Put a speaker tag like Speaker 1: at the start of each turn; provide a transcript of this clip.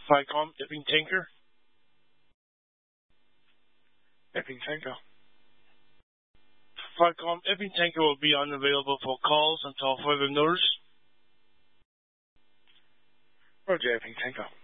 Speaker 1: Vicom Epping Tanker.
Speaker 2: Epping Tanker.
Speaker 1: Vicom Epping Tanker will be unavailable for calls until further notice.
Speaker 2: Roger, Epping Tanker.